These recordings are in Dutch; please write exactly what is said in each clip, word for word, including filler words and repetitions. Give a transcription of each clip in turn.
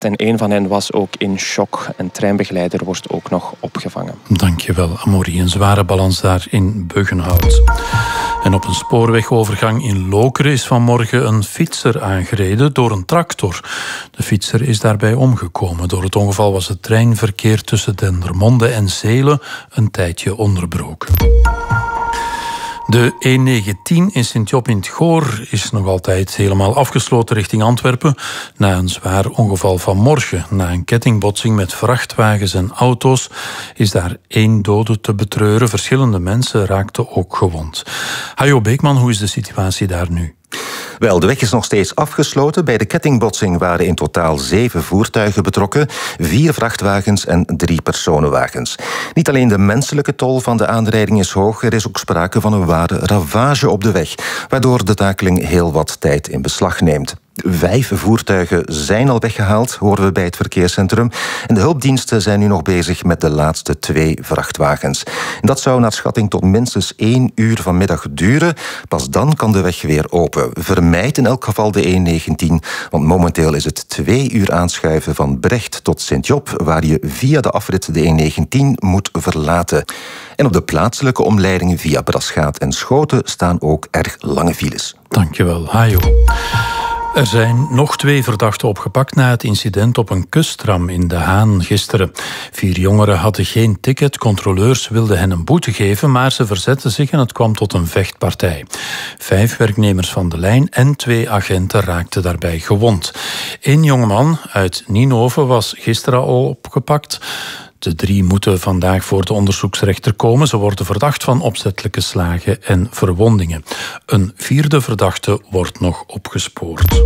En een van hen was ook in shock. Een treinbegeleider wordt ook nog opgevangen. Dankjewel, Amaury. Een zware balans daar in Buggenhout. En op een spoorwegovergang in Lokeren is vanmorgen een fietser aangereden door een tractor. De fietser is daarbij omgekomen. Door het ongeval was het treinverkeer tussen Dendermonde en Zelen een tijdje onderbroken. De E negentien in Sint-Job in het Goor is nog altijd helemaal afgesloten richting Antwerpen. Na een zwaar ongeval vanmorgen, na een kettingbotsing met vrachtwagens en auto's, is daar één dode te betreuren. Verschillende mensen raakten ook gewond. Hajo Beekman, hoe is de situatie daar nu? Wel, de weg is nog steeds afgesloten. Bij de kettingbotsing waren in totaal zeven voertuigen betrokken, vier vrachtwagens en drie personenwagens. Niet alleen de menselijke tol van de aanrijding is hoog, er is ook sprake van een ware ravage op de weg, waardoor de takeling heel wat tijd in beslag neemt. Vijf voertuigen zijn al weggehaald, horen we bij het verkeerscentrum. En de hulpdiensten zijn nu nog bezig met de laatste twee vrachtwagens. En dat zou naar schatting tot minstens één uur vanmiddag duren. Pas dan kan de weg weer open. Vermijd in elk geval de E negentien, want momenteel is het twee uur aanschuiven van Brecht tot Sint-Job, waar je via de afrit de E negentien moet verlaten. En op de plaatselijke omleidingen via Braschaat en Schoten staan ook erg lange files. Dankjewel, Hajo. Er zijn nog twee verdachten opgepakt na het incident op een kusttram in De Haan gisteren. Vier jongeren hadden geen ticket, controleurs wilden hen een boete geven, maar ze verzetten zich en het kwam tot een vechtpartij. Vijf werknemers van de lijn en twee agenten raakten daarbij gewond. Eén jongeman uit Ninove was gisteren al opgepakt. De drie moeten vandaag voor de onderzoeksrechter komen. Ze worden verdacht van opzettelijke slagen en verwondingen. Een vierde verdachte wordt nog opgespoord.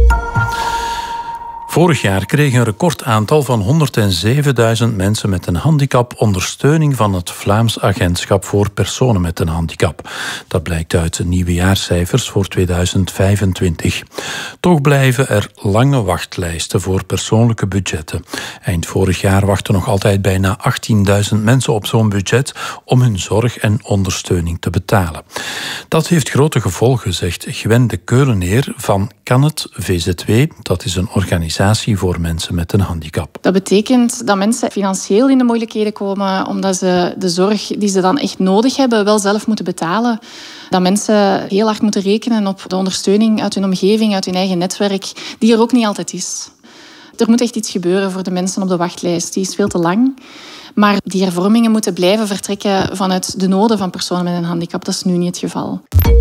Vorig jaar kreeg een recordaantal van honderdzevenduizend mensen met een handicap ondersteuning van het Vlaams Agentschap voor Personen met een Handicap. Dat blijkt uit de nieuwejaarscijfers voor tweeduizend vijfentwintig. Toch blijven er lange wachtlijsten voor persoonlijke budgetten. Eind vorig jaar wachten nog altijd bijna achttienduizend mensen op zo'n budget om hun zorg en ondersteuning te betalen. Dat heeft grote gevolgen, zegt Gwen de Keuleneer van Kan het V Z W. Dat is een organisatie voor mensen met een handicap. Dat betekent dat mensen financieel in de moeilijkheden komen omdat ze de zorg die ze dan echt nodig hebben wel zelf moeten betalen. Dat mensen heel hard moeten rekenen op de ondersteuning uit hun omgeving, uit hun eigen netwerk, die er ook niet altijd is. Er moet echt iets gebeuren voor de mensen op de wachtlijst. Die is veel te lang. Maar die hervormingen moeten blijven vertrekken vanuit de noden van personen met een handicap. Dat is nu niet het geval.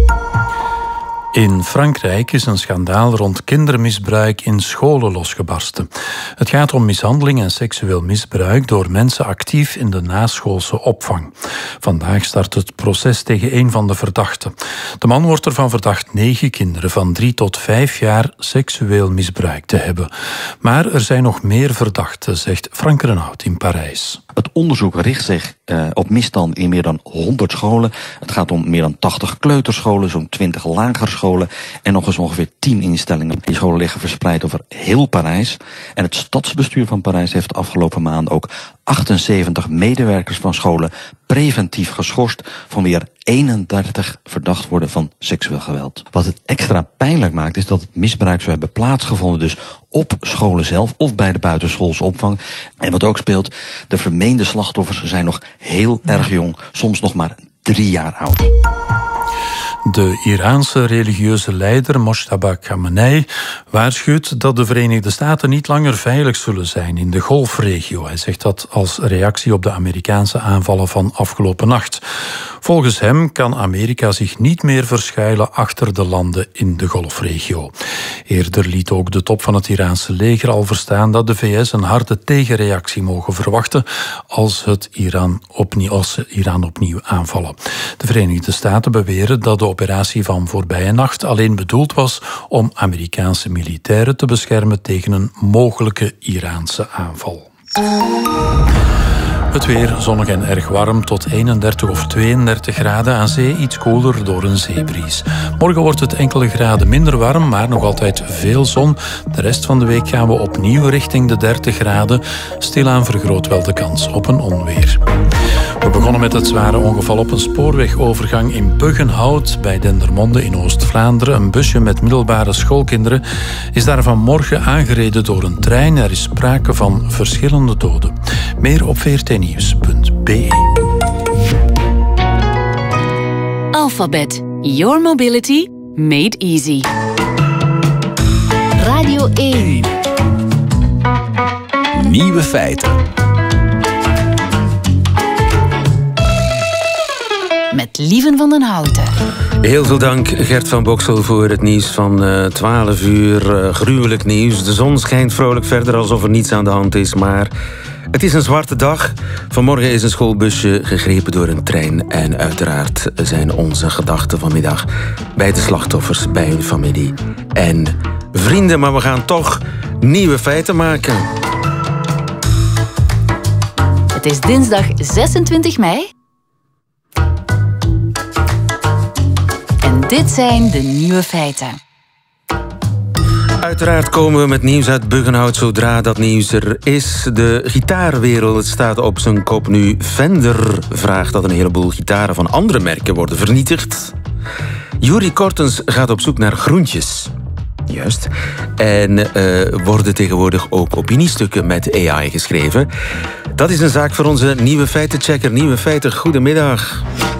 In Frankrijk is een schandaal rond kindermisbruik in scholen losgebarsten. Het gaat om mishandeling en seksueel misbruik door mensen actief in de naschoolse opvang. Vandaag start het proces tegen een van de verdachten. De man wordt ervan verdacht negen kinderen van drie tot vijf jaar seksueel misbruikt te hebben. Maar er zijn nog meer verdachten, zegt Frank Renaud in Parijs. Het onderzoek richt zich uh, op misstanden in meer dan honderd scholen. Het gaat om meer dan tachtig kleuterscholen, zo'n twintig lagere scholen en nog eens ongeveer tien instellingen. Die scholen liggen verspreid over heel Parijs. En het stadsbestuur van Parijs heeft de afgelopen maand ook achtenzeventig medewerkers van scholen preventief geschorst, van wie er eenendertig verdacht worden van seksueel geweld. Wat het extra pijnlijk maakt is dat het misbruik zou hebben plaatsgevonden dus op scholen zelf of bij de buitenschoolse opvang. En wat ook speelt, de vermeende slachtoffers zijn nog heel erg jong, soms nog maar drie jaar oud. De Iraanse religieuze leider Mojtaba Khamenei waarschuwt dat de Verenigde Staten niet langer veilig zullen zijn in de Golfregio. Hij zegt dat als reactie op de Amerikaanse aanvallen van afgelopen nacht. Volgens hem kan Amerika zich niet meer verschuilen achter de landen in de Golfregio. Eerder liet ook de top van het Iraanse leger al verstaan dat de V S een harde tegenreactie mogen verwachten als, het Iran, opnieuw, als ze Iran opnieuw aanvallen. De Verenigde Staten beweren dat de operatie van voorbije nacht alleen bedoeld was om Amerikaanse militairen te beschermen tegen een mogelijke Iraanse aanval. Het weer zonnig en erg warm tot eenendertig of tweeëndertig graden. Aan zee iets koeler door een zeebries. Morgen wordt het enkele graden minder warm, maar nog altijd veel zon. De rest van de week gaan we opnieuw richting de dertig graden. Stilaan vergroot wel de kans op een onweer. We begonnen met het zware ongeval op een spoorwegovergang in Buggenhout bij Dendermonde in Oost-Vlaanderen. Een busje met middelbare schoolkinderen is daar vanmorgen aangereden door een trein. Er is sprake van verschillende doden. Meer op v r t nieuws punt b e. Alphabet. Your mobility made easy. Radio één. Nieuwe feiten. Met Lieven van den Houten. Heel veel dank, Gert van Boksel, voor het nieuws van uh, twaalf uur. Uh, gruwelijk nieuws. De zon schijnt vrolijk verder alsof er niets aan de hand is, maar het is een zwarte dag. Vanmorgen is een schoolbusje gegrepen door een trein. En uiteraard zijn onze gedachten vanmiddag bij de slachtoffers, bij hun familie en vrienden. Maar we gaan toch nieuwe feiten maken. Het is dinsdag zesentwintig mei. En dit zijn de nieuwe feiten. Uiteraard komen we met nieuws uit Buggenhout zodra dat nieuws er is. De gitaarwereld staat op zijn kop nu. Fender vraagt dat een heleboel gitaren van andere merken worden vernietigd. Yuri Kortens gaat op zoek naar groentjes. Juist. En uh, worden tegenwoordig ook opiniestukken met A I geschreven. Dat is een zaak voor onze nieuwe feitenchecker. Nieuwe feiten, goedemiddag.